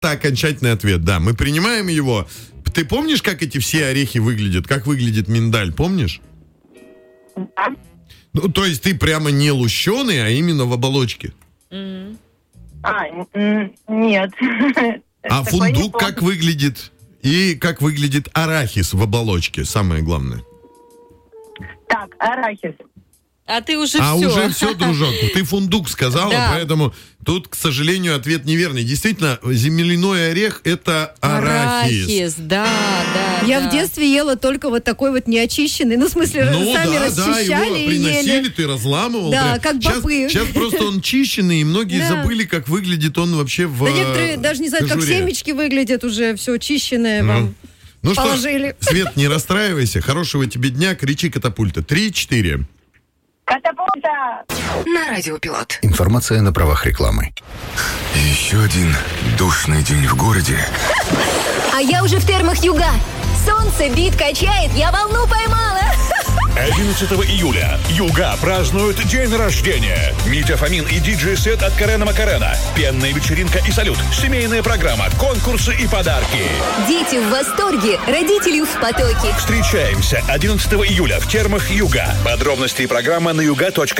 окончательный ответ, да. Мы принимаем его. Ты помнишь, как эти все орехи выглядят? Как выглядит миндаль, помнишь? Да. Ну, то есть ты прямо не лущеный, а именно в оболочке. Нет. А фундук как выглядит? И как выглядит арахис в оболочке, самое главное. Так, арахис. А ты уже А все. уже все, дружок. Ты фундук сказала, Да. поэтому тут, к сожалению, ответ неверный. Действительно, земляной орех – это арахис. Да. Я в детстве ела только вот такой вот неочищенный. Ну, в смысле, сами расчищали его и приносили, ели. ты разламывал. Да, как бобы. Сейчас просто он чищенный, и многие забыли, как выглядит он вообще в Да некоторые даже не знают, как кожуре. семечки выглядят уже, все чищенное вам. Ну положили. что, Свет, не расстраивайся. Хорошего тебе дня. Кричи катапульта. 3-4. Катапульта! На Радио Пилот. Информация на правах рекламы. Еще один душный день в городе. А я уже в термах Юга. Солнце бит, качает, я волну поймала. 11 июля Юга празднуют день рождения. Митя Фомин и диджей-сет от Карена Макарена. Пенная вечеринка и салют. Семейная программа, конкурсы и подарки. Дети в восторге, родители в потоке. Встречаемся 11 июля в термах Юга. Подробности и программа на yuga.ru.